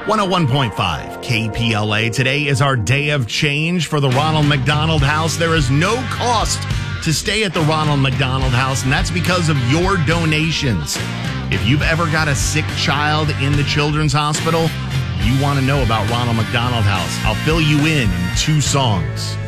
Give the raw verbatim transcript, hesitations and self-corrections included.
one oh one point five K P L A. Today is our day of change for the Ronald McDonald House. There is no cost to stay at the Ronald McDonald House, and that's because of your donations. If you've ever got a sick child in the Children's Hospital, you want to know about Ronald McDonald House. I'll fill you in in two songs.